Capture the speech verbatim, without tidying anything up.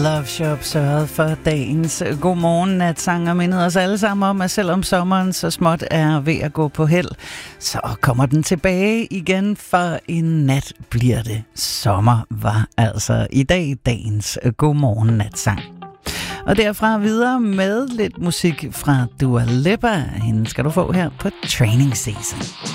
Love Shop sørget for dagens godmorgen natsang og mindede os alle sammen om, at selvom sommeren så småt er ved at gå på held, så kommer den tilbage igen, for en nat bliver det sommer, var altså i dag dagens godmorgen natsang. Og derfra videre med lidt musik fra Dua Lipa. Hende skal du få her på Training Season.